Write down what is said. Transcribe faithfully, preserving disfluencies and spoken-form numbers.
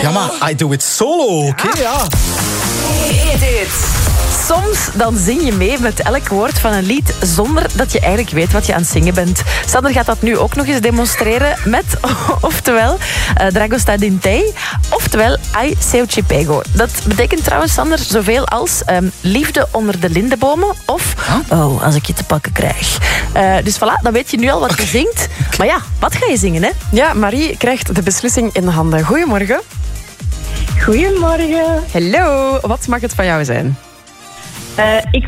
Ja, maar I do it solo, oké? Okay, ja. Hit it. Soms dan zing je mee met elk woord van een lied zonder dat je eigenlijk weet wat je aan het zingen bent. Sander gaat dat nu ook nog eens demonstreren met, oftewel, uh, Dragosta Dintei, oftewel Ai Seu Te Pego. Dat betekent trouwens, Sander, zoveel als um, liefde onder de lindenbomen of oh, als ik je te pakken krijg. Uh, dus voilà, dan weet je nu al wat okay. je zingt. Maar ja, wat ga je zingen, hè? Ja, Marie krijgt de beslissing in handen. Goedemorgen. Goedemorgen. Hallo, wat mag het van jou zijn? Uh, ik